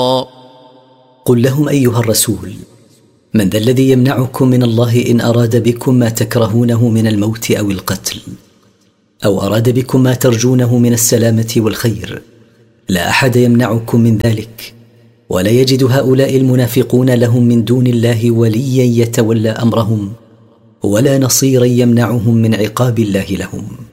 قل لهم أيها الرسول: من ذا الذي يمنعكم من الله إن أراد بكم ما تكرهونه من الموت أو القتل، أو أراد بكم ما ترجونه من السلامة والخير؟ لا أحد يمنعكم من ذلك، ولا يجد هؤلاء المنافقون لهم من دون الله وليا يتولى أمرهم، ولا نصيرا يمنعهم من عقاب الله لهم.